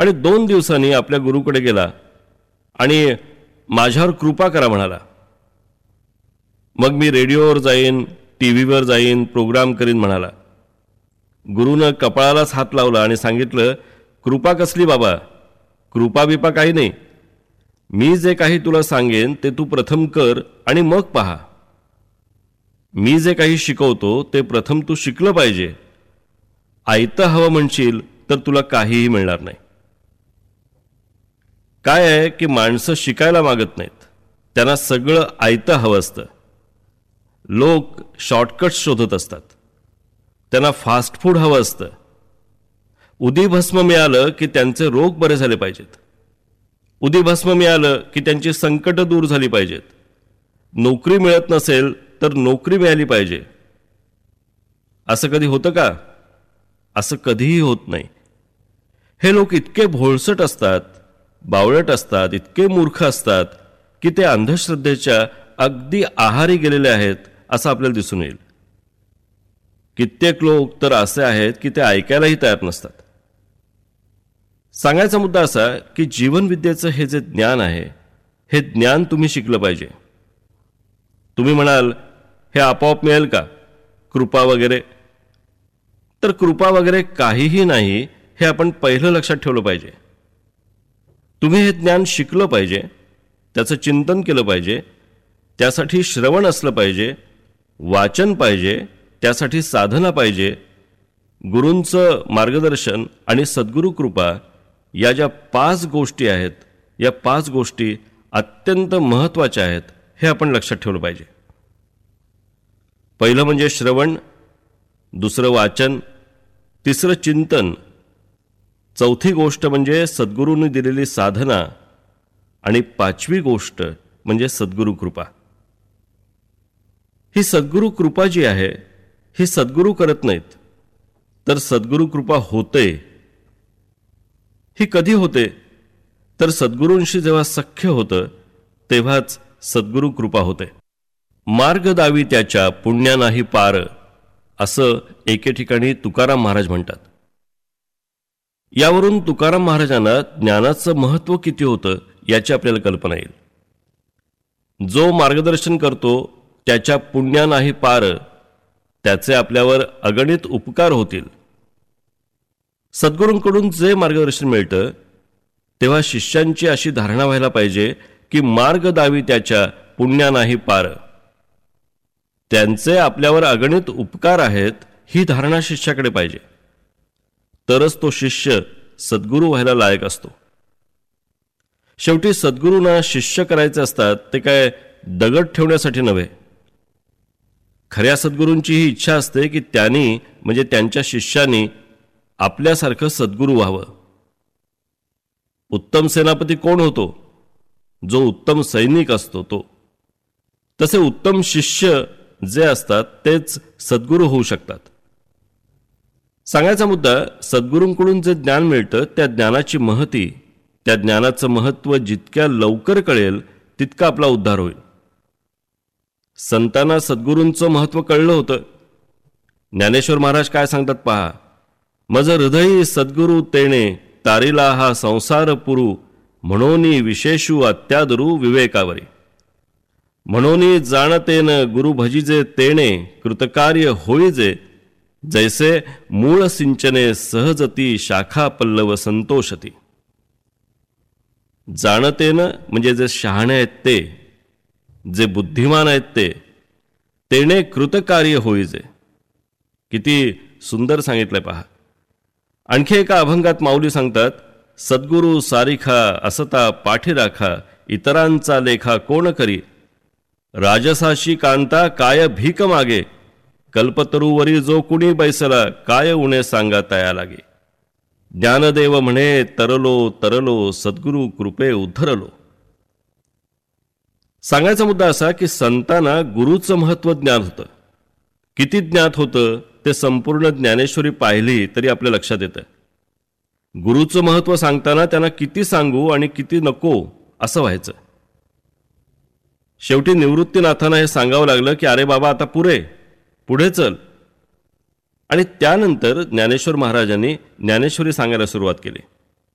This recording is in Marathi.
आणि 2 दिवसांनी आपल्या गुरुकडे गेला आणि माझ्यावर कृपा करा म्हणाला. मग मी रेडिओवर जाईन, टी व्हीवर जाईन, प्रोग्राम करीन म्हणाला. गुरुनं कपाळालाच हात लावला आणि सांगितलं, कृपा कसली बाबा, कृपा बिपा काही नाही. मी जे काही तुला सांगेन ते तू प्रथम कर आणि मग पहा. मी जे काही शिकवतो ते प्रथम तू शिकलं पाहिजे. आयतं हवं म्हणशील तर तुला काहीही मिळणार नाही. काय आहे की माणसं शिकायला मागत नाहीत, त्यांना सगळं आयतं हवं असतं. लोक शॉर्टकट्स शोधत असतात, त्यांना फास्ट फूड हवं असतं. उदीभस्म मिळालं की त्यांचे रोग बरे झाले पाहिजेत. उदीभस्म मिळालं की त्यांची संकट दूर झाली पाहिजेत. नोकरी मिळत नसेल तर नोकरी मिळाली पाहिजे. असं कधी होतं का? असं कधीही होत नाही. हे लोक इतके भोळसट असतात, बावळट असतात, इतके मूर्ख असतात की ते अंधश्रद्धेच्या अगदी आहारी गेलेले आहेत असं आपल्याला दिसून येईल. कित्येक लोक तर असे आहेत की ते ऐकायलाही तयार नसतात. सांगायचा मुद्दा असा की जीवनविद्येचं हे जे ज्ञान आहे, हे ज्ञान तुम्ही शिकलं पाहिजे. तुम्ही म्हणाल, हे आपोआप मिळेल का, कृपा वगैरे? तर कृपा वगैरे काहीही नाही, हे आपण पहिलं लक्षात ठेवलं पाहिजे. तुम्ही हे ज्ञान शिकलं पाहिजे, त्याचं चिंतन केलं पाहिजे, त्यासाठी श्रवण असलं पाहिजे, वाचन पाहिजे, त्यासाठी साधना पाहिजे. गुरूंचं मार्गदर्शन आणि सद्गुरू कृपा या ज्या 5 गोष्टी आहेत, या 5 गोष्टी अत्यंत महत्त्वाच्या आहेत, हे आपण लक्षात ठेवलं पाहिजे. पहिलं म्हणजे श्रवण, दुसरं वाचन, तिसरं चिंतन, चौथी गोष्ट म्हणजे सद्गुरूंनी दिलेली साधना आणि 5वी गोष्ट म्हणजे सद्गुरू कृपा. ही सद्गुरू कृपा जी आहे, ही सद्गुरू करत नाहीत, तर सद्गुरू कृपा होते. ही कधी होते? तर सद्गुरूंशी जेव्हा सख्य होतं तेव्हाच सद्गुरू कृपा होते. मार्ग दावी त्याच्या पुण्या नाही पार, असं एके ठिकाणी तुकाराम महाराज म्हणतात. यावरून तुकाराम महाराजांना ज्ञानाचं महत्त्व किती होतं याची आपल्याला कल्पना येईल. जो मार्गदर्शन करतो त्याच्या पुण्या नाही पार, त्याचे आपल्यावर अगणित उपकार होतील. सद्गुरूंकडून जे मार्गदर्शन मिळतं तेव्हा शिष्यांची अशी धारणा व्हायला पाहिजे की मार्ग दावी त्याच्या पुण्या नाही पार, त्यांचे आपल्यावर अगणित उपकार आहेत, ही धारणा शिष्याकडे पाहिजे. तरच तो शिष्य सद्गुरू व्हायला लायक असतो. शेवटी सद्गुरूंना शिष्य करायचे असतात ते काय दगड ठेवण्यासाठी नव्हे. खऱ्या सद्गुरूंची ही इच्छा असते की त्यांनी म्हणजे त्यांच्या शिष्यांनी आपल्यासारखं सद्गुरू व्हावं. उत्तम सेनापती कोण होतो? जो उत्तम सैनिक असतो तो. तसे उत्तम शिष्य जे असतात तेच सद्गुरू होऊ शकतात. सांगायचा मुद्दा, सद्गुरूंकडून जे ज्ञान मिळतं त्या ज्ञानाची महती, त्या ज्ञानाचं महत्त्व जितक्या लवकर कळेल तितका आपला उद्धार होईल. संतांना सद्गुरूंचं महत्त्व कळलं होतं. ज्ञानेश्वर महाराज काय सांगतात पहा, मज हृदयी सद्गुरू तेणे, तारिला हा संसार पुरू, म्हणोनी विशेषू अत्यादरू विवेकावरी. म्हणोनी जाणतेन गुरु भजिजे तेणे, कृतकार्य होईजे, जैसे मूळ सिंचने सहजती, शाखा पल्लव संतोषती. जाणतेन म्हणजे जे शहाणे आहेत ते, जे बुद्धिमान आहेत ते, तेणे कृतकार्य होईजे. किती सुंदर सांगितलंय पहा. आणखी एका अभंगात माऊली सांगतात, सद्गुरू सारिखा असता पाठी राखा, इतरांचा लेखा कोण करी, राजसाशी कांता काय भीक मागे, कल्पतरूवरी जो कुणी बैसला, काय उणे सांगा तया लागे. ज्ञानदेव म्हणे तरलो तरलो, सद्गुरू कृपे उद्धरलो. सांगायचा मुद्दा असा की संतांना गुरुचं महत्त्व ज्ञात होतं. किती ज्ञात होतं ते संपूर्ण ज्ञानेश्वरी पाहिली तरी आपल्या लक्षात येतं. गुरुचं महत्त्व सांगताना त्यांना किती सांगू आणि किती नको असं व्हायचं. शेवटी निवृत्तीनाथांना हे सांगावं लागलं की अरे बाबा आता पुढे चल. आणि त्यानंतर ज्ञानेश्वर महाराजांनी ज्ञानेश्वरी सांगायला सुरुवात केली.